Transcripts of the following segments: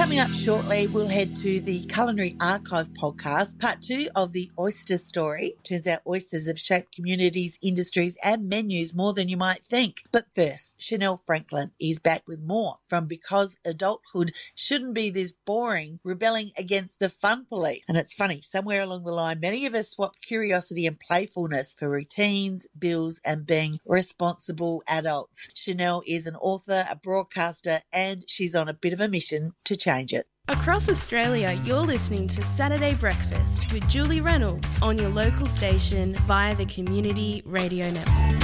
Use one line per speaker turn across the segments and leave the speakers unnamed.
Coming up shortly, we'll head to the Culinary Archive podcast, part 2 of the oyster story. Turns out oysters have shaped communities, industries and menus more than you might think. But first, Chanel Franklin is back with more from Because Adulthood Shouldn't Be This Boring, rebelling against the fun police. And it's funny, somewhere along the line, many of us swapped curiosity and playfulness for routines, bills and being responsible adults. Chanel is an author, a broadcaster, and she's on a bit of a mission to change it.
Across Australia, you're listening to Saturday Breakfast with Julie Reynolds on your local station via the Community Radio Network.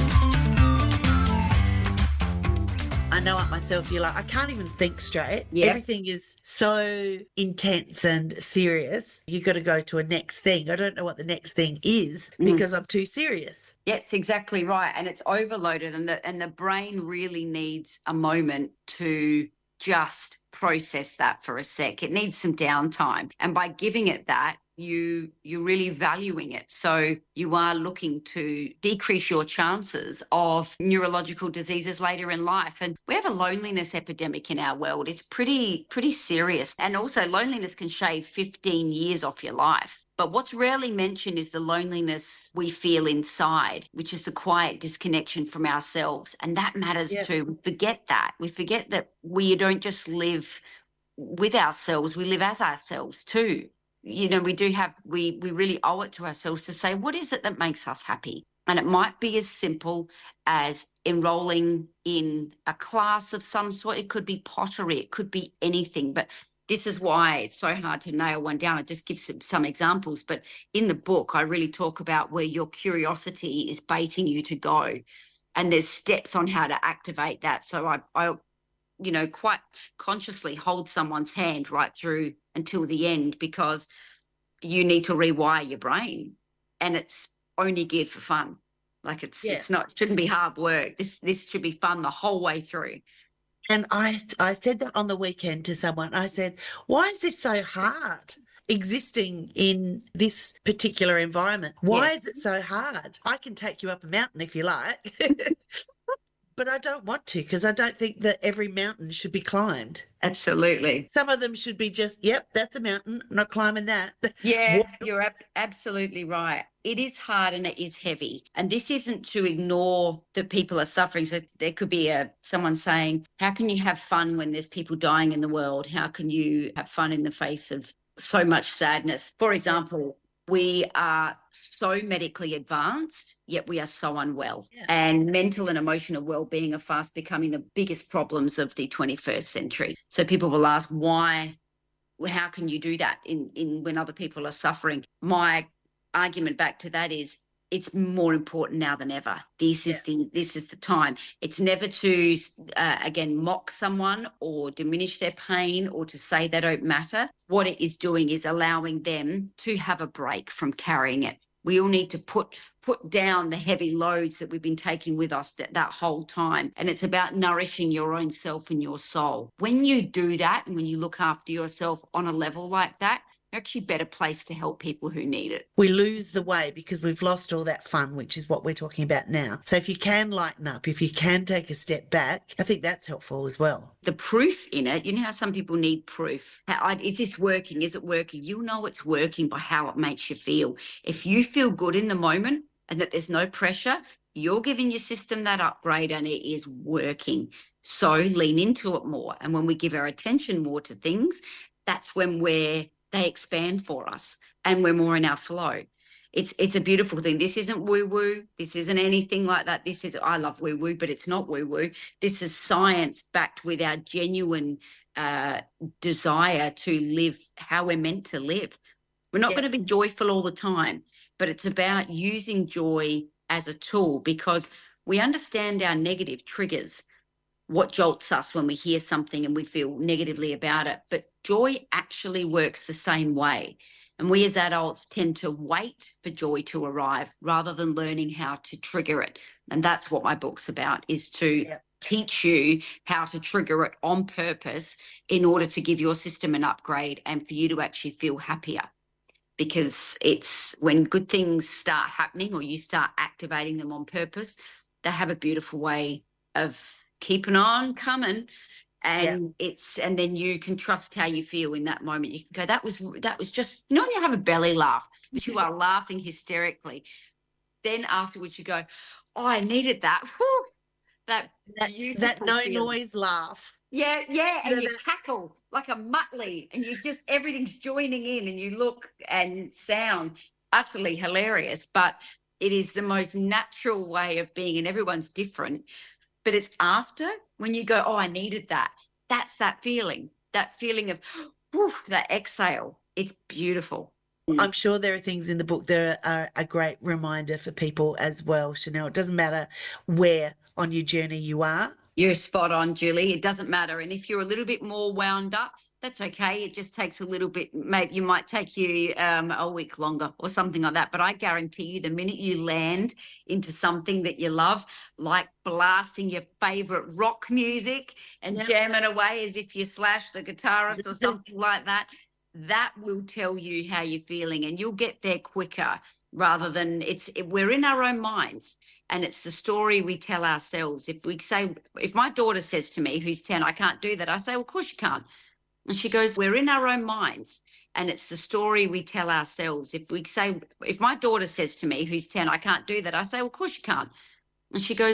I know it myself, you're like, I can't even think straight.
Yep.
Everything is so intense and serious. You got to go to a next thing. I don't know what the next thing is because I'm too serious.
Yes, exactly right. And it's overloaded, and the brain really needs a moment to just process that for a sec. It needs some downtime. And by giving it that, you're really valuing it. So you are looking to decrease your chances of neurological diseases later in life. And we have a loneliness epidemic in our world. It's pretty serious. And also loneliness can shave 15 years off your life. But what's rarely mentioned is the loneliness we feel inside, which is the quiet disconnection from ourselves. And that matters too. We forget that. We forget that we don't just live with ourselves, we live as ourselves too. You know, we really owe it to ourselves to say, what is it that makes us happy? And it might be as simple as enrolling in a class of some sort. It could be pottery, it could be anything. But this is why it's so hard to nail one down. I just give some examples. But in the book, I really talk about where your curiosity is baiting you to go. And there's steps on how to activate that. So I quite consciously hold someone's hand right through until the end, because you need to rewire your brain. And it's only geared for fun. Like it's not, it shouldn't be hard work. This should be fun the whole way through.
And I said that on the weekend to someone. I said, why is this so hard existing in this particular environment? Why is it so hard? I can take you up a mountain if you like, but I don't want to, because I don't think that every mountain should be climbed.
Absolutely.
Some of them should be just, yep, that's a mountain, not climbing that.
Yeah, you're absolutely right. It is hard and it is heavy. And this isn't to ignore that people are suffering. So there could be someone saying, how can you have fun when there's people dying in the world? How can you have fun in the face of so much sadness? For example, we are so medically advanced, yet we are so unwell. Yeah. And mental and emotional well-being are fast becoming the biggest problems of the 21st century. So people will ask, why? How can you do that in when other people are suffering? My argument back to that is, it's more important now than ever. This is the time. It's never to again mock someone or diminish their pain or to say they don't matter. What it is doing is allowing them to have a break from carrying it. We all need to put down the heavy loads that we've been taking with us that whole time. And it's about nourishing your own self and your soul. When you do that, and when you look after yourself on a level like that, you're actually better placed to help people who need it.
We lose the way because we've lost all that fun, which is what we're talking about now. So if you can lighten up, if you can take a step back, I think that's helpful as well.
The proof in it, you know how some people need proof. Is this working? Is it working? You'll know it's working by how it makes you feel. If you feel good in the moment and that there's no pressure, you're giving your system that upgrade and it is working. So lean into it more. And when we give our attention more to things, that's when they expand for us and we're more in our flow. It's a beautiful thing. This isn't woo-woo. This isn't anything like that. I love woo-woo, but it's not woo-woo. This is science backed with our genuine desire to live how we're meant to live. We're not going to be joyful all the time, but it's about using joy as a tool, because we understand our negative triggers, what jolts us when we hear something and we feel negatively about it. But joy actually works the same way. And we as adults tend to wait for joy to arrive rather than learning how to trigger it. And that's what my book's about, is to teach you how to trigger it on purpose in order to give your system an upgrade and for you to actually feel happier. Because it's when good things start happening or you start activating them on purpose, they have a beautiful way of keeping on coming And and then you can trust how you feel in that moment. You can go, that was just, you know, when you have a belly laugh, but you are laughing hysterically. Then afterwards you go, oh, I needed that. Whew, that
no
feeling.
noise laugh.
Yeah, and you cackle like a Muttley, and you just, everything's joining in, and you look and sound utterly hilarious. But it is the most natural way of being, and everyone's different. But it's after, when you go, oh, I needed that. That's that feeling of whew, that exhale. It's beautiful.
I'm sure there are things in the book that are a great reminder for people as well, Chanel. It doesn't matter where on your journey you are.
You're spot on, Julie. It doesn't matter. And if you're a little bit more wound up, that's okay. It just takes a little bit. Maybe you might take you a week longer or something like that. But I guarantee you, the minute you land into something that you love, like blasting your favorite rock music and jamming away as if you're Slash the guitarist or something like that, that will tell you how you're feeling, and you'll get there quicker, rather than we're in our own minds. And it's the story we tell ourselves. If my daughter says to me, who's 10, I can't do that, I say, well, of course you can't. And she goes, we're in our own minds. And it's the story we tell ourselves. If my daughter says to me, who's 10, I can't do that, I say, well, of course you can't. And she goes,